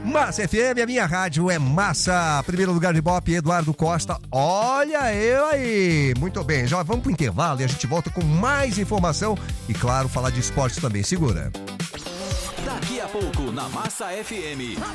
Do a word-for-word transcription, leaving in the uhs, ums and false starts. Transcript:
Massa F M, a minha rádio é massa. Primeiro lugar de Ibope, Eduardo Costa. Olha eu aí. Muito bem, já vamos pro intervalo e a gente volta com mais informação e, claro, falar de esporte também. Segura. Daqui a pouco, na Massa F M.